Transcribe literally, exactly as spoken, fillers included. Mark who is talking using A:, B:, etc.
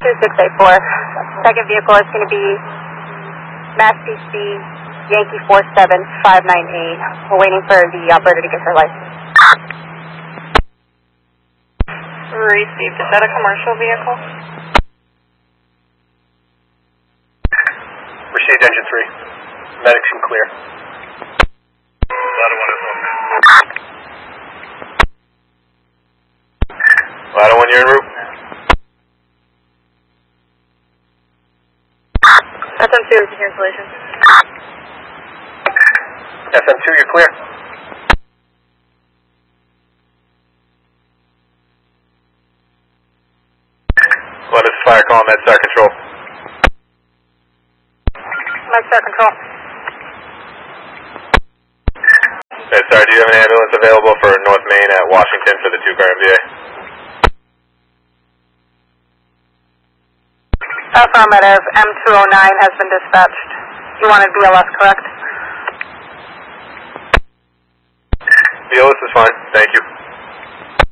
A: two six eight four. Second vehicle is going to be Mass P C Yankee four seven five nine eight. We're waiting for the operator to get her license.
B: Received. Is that a commercial vehicle?
C: Received, engine three. Medics can clear. Ladder one is open. Ladder one, you're en route.
A: S M two is the cancellation.
C: S M two, you're clear. What is fire call, MedStar control?
A: MedStar control.
C: MedStar, do you have an ambulance available for North Main at Washington for the two-car M V A?
A: Affirmative. M two oh nine has been dispatched. You wanted B L S, correct?
C: B L S is fine, thank you.